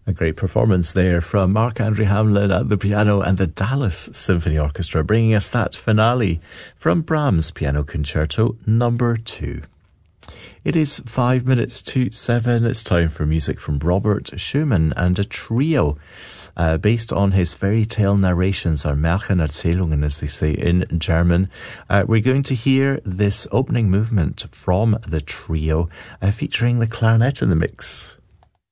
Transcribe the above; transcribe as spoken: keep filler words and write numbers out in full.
A great performance there from Marc-André Hamelin at the piano and the Dallas Symphony Orchestra, bringing us that finale from Brahms' Piano Concerto number two. It is five minutes to seven. It's time for music from Robert Schumann and a trio uh, based on his fairy tale narrations, or Märchenerzählungen as they say in German. Uh, we're going to hear this opening movement from the trio uh, featuring the clarinet in the mix.